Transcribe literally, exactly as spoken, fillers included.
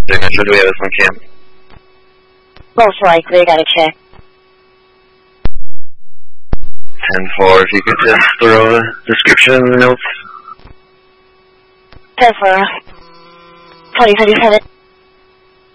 Signature, do we have this on camp? Most likely, gotta check. ten four, if you could just throw a description in the notes. ten four. twenty twenty-seven.